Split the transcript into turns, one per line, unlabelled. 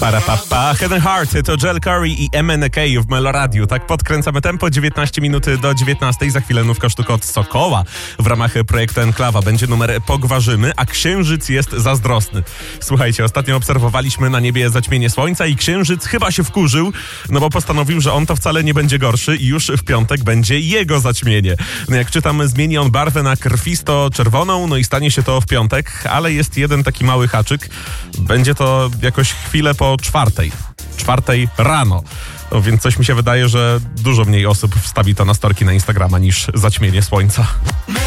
Head and Heart to Joel Corey i MNK w Meloradiu. Tak podkręcamy tempo, 19 minut do 19. Za chwilę nówka sztuk od Sokoła. W ramach projektu Enklawa będzie numer Pogwarzymy, a Księżyc jest zazdrosny. Słuchajcie, ostatnio obserwowaliśmy na niebie zaćmienie słońca i Księżyc chyba się wkurzył, no bo postanowił, że on to wcale nie będzie gorszy i już w piątek będzie jego zaćmienie. No jak czytam, zmieni on barwę na krwisto-czerwoną, no i stanie się to w piątek, ale jest jeden taki mały haczyk. Będzie to jakoś chwilę po czwartej rano. No, więc coś mi się wydaje, że dużo mniej osób wstawi to na storki na Instagrama niż zaćmienie słońca.